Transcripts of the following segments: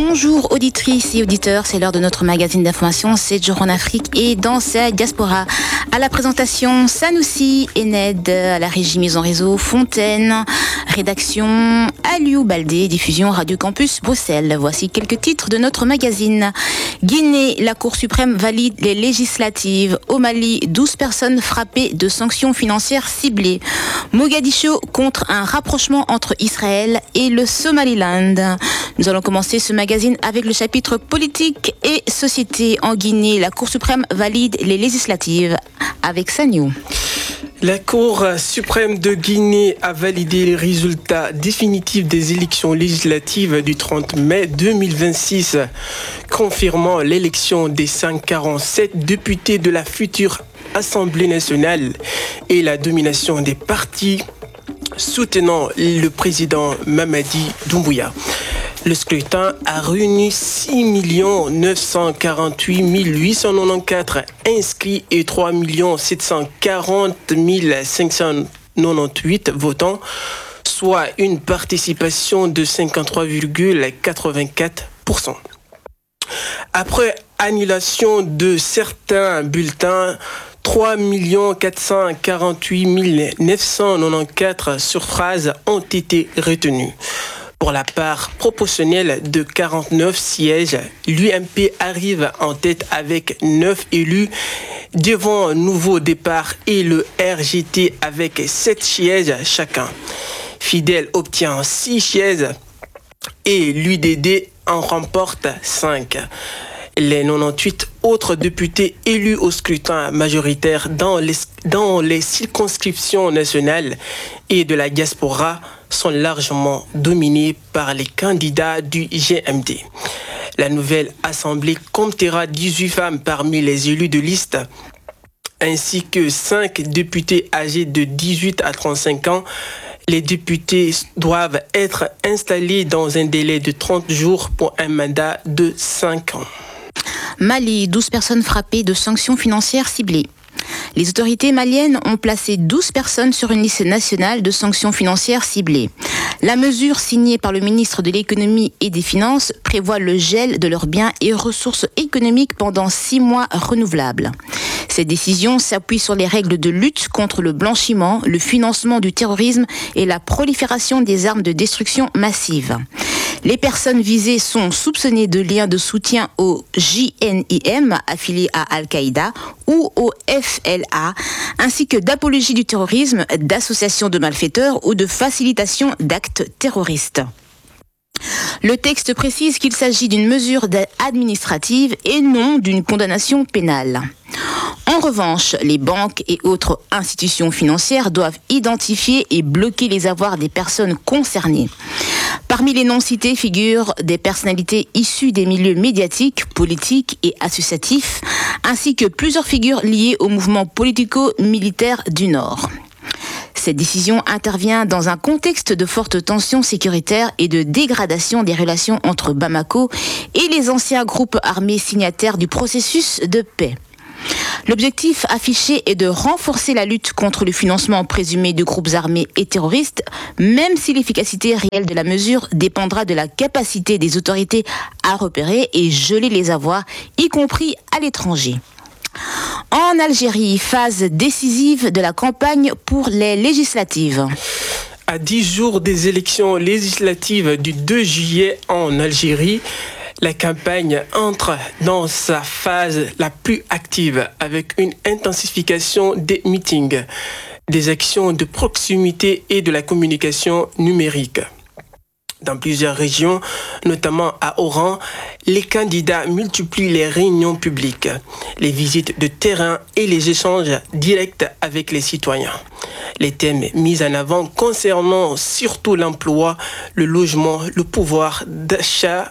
Bonjour auditrices et auditeurs, c'est l'heure de notre magazine d'information 7 jours en Afrique et dans sa diaspora. À la présentation, Sanoussi Ened, à la régie mise en réseau, Fontaine, rédaction, Aliou Baldé, diffusion Radio Campus Bruxelles. Voici quelques titres de notre magazine. Guinée, la Cour suprême valide les législatives. Au Mali, 12 personnes frappées de sanctions financières ciblées. Mogadiscio contre un rapprochement entre Israël et le Somaliland. Nous allons commencer ce magazine avec le chapitre politique et société. En Guinée, la Cour suprême valide les législatives avec Saniou. La Cour suprême de Guinée a validé les résultats définitifs des élections législatives du 30 mai 2026, confirmant l'élection des 147 députés de la future Assemblée nationale et la domination des partis soutenant le président Mamadi Doumbouya. Le scrutin a réuni 6 948 894 inscrits et 3 740 598 votants, soit une participation de 53,84%. Après annulation de certains bulletins, 3 448 994 suffrages ont été retenus. Pour la part proportionnelle de 49 sièges, l'UMP arrive en tête avec 9 élus devant Nouveau Départ et le RGT avec 7 sièges chacun. Fidel obtient 6 sièges et l'UDD en remporte 5. Les 98 autres députés élus au scrutin majoritaire dans les circonscriptions nationales et de la diaspora sont largement dominés par les candidats du GMD. La nouvelle assemblée comptera 18 femmes parmi les élus de liste, ainsi que 5 députés âgés de 18 à 35 ans. Les députés doivent être installés dans un délai de 30 jours pour un mandat de 5 ans. Mali, 12 personnes frappées de sanctions financières ciblées. Les autorités maliennes ont placé 12 personnes sur une liste nationale de sanctions financières ciblées. La mesure signée par le ministre de l'Économie et des Finances prévoit le gel de leurs biens et ressources économiques pendant 6 mois renouvelables. Cette décision s'appuie sur les règles de lutte contre le blanchiment, le financement du terrorisme et la prolifération des armes de destruction massive. Les personnes visées sont soupçonnées de liens de soutien au JNIM, affilié à Al-Qaïda, ou au FLA, ainsi que d'apologie du terrorisme, d'association de malfaiteurs ou de facilitation d'actes terroristes. Le texte précise qu'il s'agit d'une mesure administrative et non d'une condamnation pénale. En revanche, les banques et autres institutions financières doivent identifier et bloquer les avoirs des personnes concernées. Parmi les noms cités figurent des personnalités issues des milieux médiatiques, politiques et associatifs, ainsi que plusieurs figures liées au mouvement politico-militaire du Nord. Cette décision intervient dans un contexte de forte tension sécuritaire et de dégradation des relations entre Bamako et les anciens groupes armés signataires du processus de paix. L'objectif affiché est de renforcer la lutte contre le financement présumé de groupes armés et terroristes, même si l'efficacité réelle de la mesure dépendra de la capacité des autorités à repérer et geler les avoirs, y compris à l'étranger. En Algérie, phase décisive de la campagne pour les législatives. À 10 jours des élections législatives du 2 juillet en Algérie, la campagne entre dans sa phase la plus active avec une intensification des meetings, des actions de proximité et de la communication numérique. Dans plusieurs régions, notamment à Oran, les candidats multiplient les réunions publiques, les visites de terrain et les échanges directs avec les citoyens. Les thèmes mis en avant concernant surtout l'emploi, le logement, le pouvoir d'achat,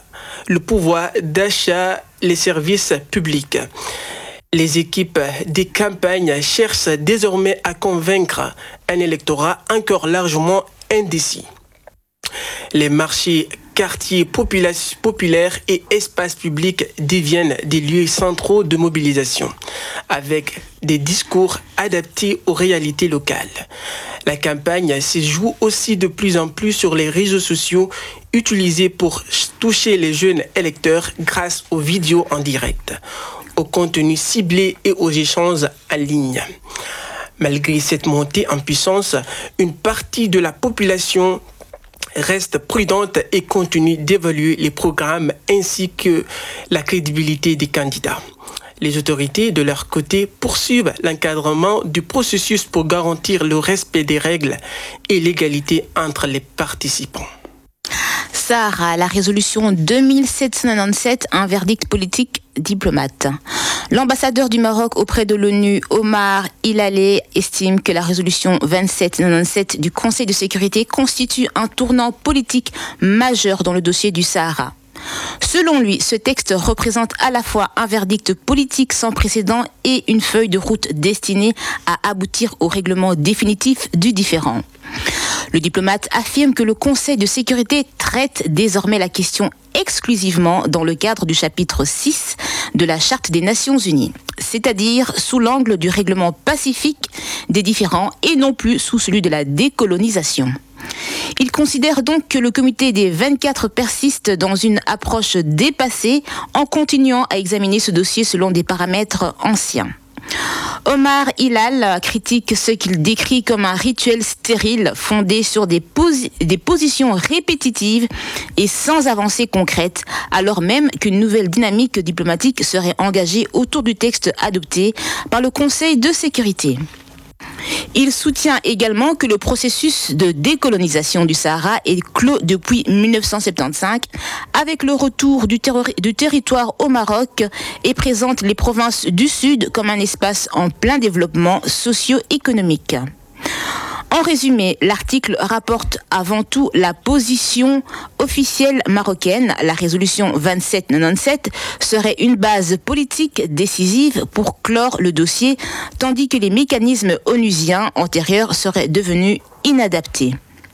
les services publics. Les équipes des campagnes cherchent désormais à convaincre un électorat encore largement indécis. Les marchés quartiers populaires et espaces publics deviennent des lieux centraux de mobilisation, avec des discours adaptés aux réalités locales. La campagne se joue aussi de plus en plus sur les réseaux sociaux utilisés pour toucher les jeunes électeurs grâce aux vidéos en direct, au contenu ciblé et aux échanges en ligne. Malgré cette montée en puissance, une partie de la population reste prudente et continue d'évaluer les programmes ainsi que la crédibilité des candidats. Les autorités, de leur côté, poursuivent l'encadrement du processus pour garantir le respect des règles et l'égalité entre les participants. Sahara, la résolution 2797, un verdict politique diplomate. L'ambassadeur du Maroc auprès de l'ONU, Omar Ilalé, estime que la résolution 2797 du Conseil de sécurité constitue un tournant politique majeur dans le dossier du Sahara. Selon lui, ce texte représente à la fois un verdict politique sans précédent et une feuille de route destinée à aboutir au règlement définitif du différend. Le diplomate affirme que le Conseil de sécurité traite désormais la question exclusivement dans le cadre du chapitre 6 de la Charte des Nations Unies, c'est-à-dire sous l'angle du règlement pacifique des différends et non plus sous celui de la décolonisation. Il considère donc que le comité des 24 persiste dans une approche dépassée en continuant à examiner ce dossier selon des paramètres anciens. Omar Hilal critique ce qu'il décrit comme un rituel stérile fondé sur des positions répétitives et sans avancée concrète, alors même qu'une nouvelle dynamique diplomatique serait engagée autour du texte adopté par le Conseil de sécurité. Il soutient également que le processus de décolonisation du Sahara est clos depuis 1975 avec le retour du territoire au Maroc et présente les provinces du Sud comme un espace en plein développement socio-économique. En résumé, l'article rapporte avant tout la position officielle marocaine. La résolution 2797 serait une base politique décisive pour clore le dossier, tandis que les mécanismes onusiens antérieurs seraient devenus inadaptés.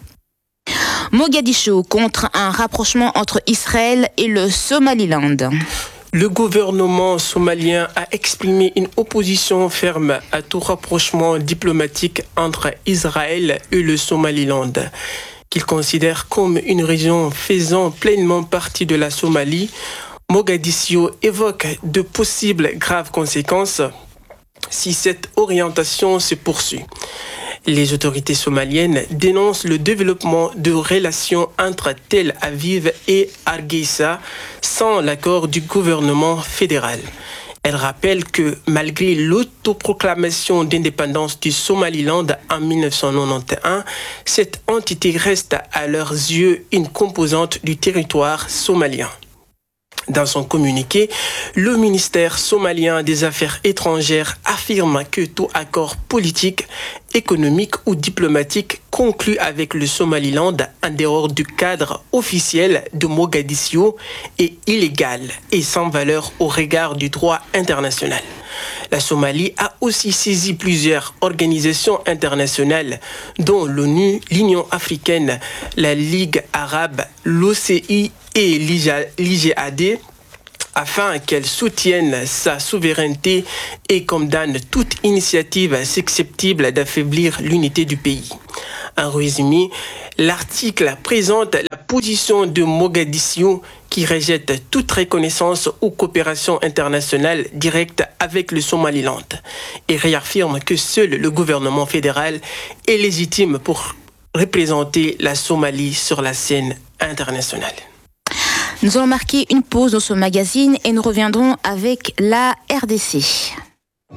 Mogadiscio contre un rapprochement entre Israël et le Somaliland. Le gouvernement somalien a exprimé une opposition ferme à tout rapprochement diplomatique entre Israël et le Somaliland, qu'il considère comme une région faisant pleinement partie de la Somalie. Mogadiscio évoque de possibles graves conséquences si cette orientation se poursuit. Les autorités somaliennes dénoncent le développement de relations entre Tel Aviv et Hargeisa sans l'accord du gouvernement fédéral. Elles rappellent que malgré l'autoproclamation d'indépendance du Somaliland en 1991, cette entité reste à leurs yeux une composante du territoire somalien. Dans son communiqué, le ministère somalien des Affaires étrangères affirme que tout accord politique, économique ou diplomatique conclu avec le Somaliland en dehors du cadre officiel de Mogadiscio est illégal et sans valeur au regard du droit international. La Somalie a aussi saisi plusieurs organisations internationales, dont l'ONU, l'Union africaine, la Ligue arabe, l'OCI et l'IGAD, afin qu'elle soutienne sa souveraineté et condamne toute initiative susceptible d'affaiblir l'unité du pays. En résumé, l'article présente la position de Mogadiscio qui rejette toute reconnaissance ou coopération internationale directe avec le Somaliland et réaffirme que seul le gouvernement fédéral est légitime pour représenter la Somalie sur la scène internationale. Nous allons marquer une pause dans ce magazine et nous reviendrons avec la RDC.